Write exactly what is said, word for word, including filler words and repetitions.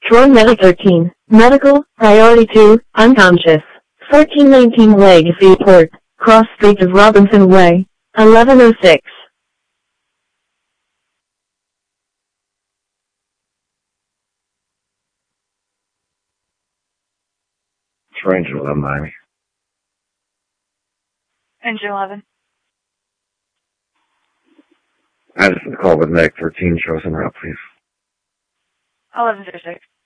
Troy Medic thirteen, Medical, Priority two, Unconscious. fourteen nineteen Legacy Port, Cross Street of Robinson Way, eleven oh six. Range eleven, Miami. Engine eleven. I just call with Medic thirteen. Show us en route, please. eleven zero six.